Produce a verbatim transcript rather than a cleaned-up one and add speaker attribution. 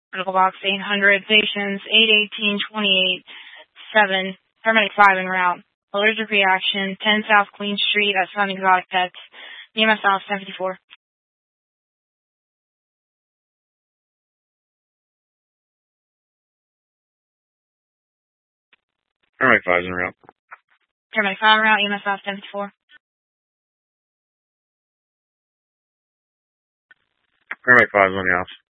Speaker 1: Medical box eight hundred, patients eight eighteen twenty-eight seven, paramedic five en route. Allergic reaction, ten South Queen Street at Sun Exotic Pets, E M S South ten fifty-four.
Speaker 2: Paramedic five en route.
Speaker 1: Paramedic five en route, E M S South ten fifty-four.
Speaker 2: Paramedic five on the house.